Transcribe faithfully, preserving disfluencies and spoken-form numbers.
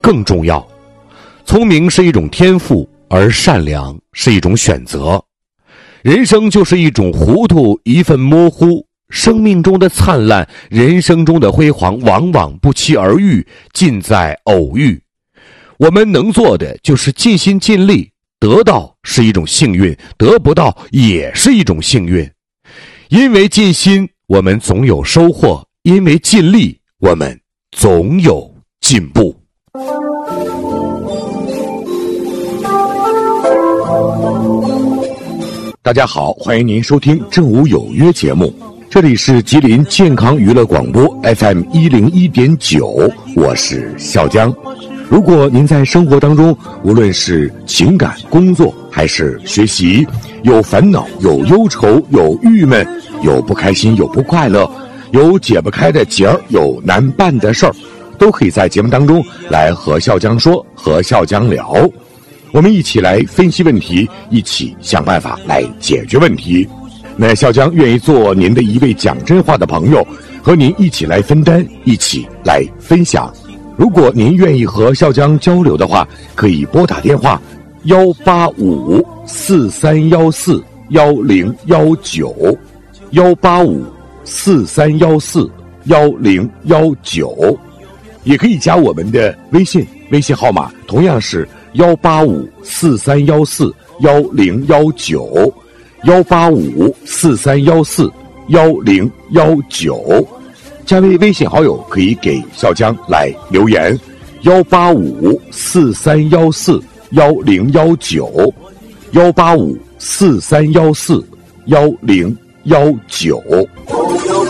更重要。聪明是一种天赋，而善良是一种选择。人生就是一种糊涂，一份模糊。生命中的灿烂，人生中的辉煌，往往不期而遇，尽在偶遇。我们能做的就是尽心尽力，得到是一种幸运，得不到也是一种幸运。因为尽心，我们总有收获；因为尽力，我们总有进步。 大家好，欢迎您收听《正午有约》节目，这里是吉林健康娱乐广播 F M 一零一点九，我是笑江。如果您在生活当中，无论是情感、工作还是学习，有烦恼、有忧愁、有郁闷，有不开心、有不快乐，有解不开的结儿，有难办的事儿，都可以在节目当中来和笑江说，和笑江聊。我们一起来分析问题，一起想办法来解决问题。那笑江愿意做您的一位讲真话的朋友，和您一起来分担，一起来分享。如果您愿意和笑江交流的话，可以拨打电话幺八五四三幺四幺零幺九，幺八五四三幺四幺零幺九，也可以加我们的微信，微信号码同样是幺八五四三幺四幺零幺九，幺八五四三幺四幺零幺九。加为微信好友可以给笑江来留言，幺八五四三幺四幺零幺九，幺八五四三幺四幺零幺九。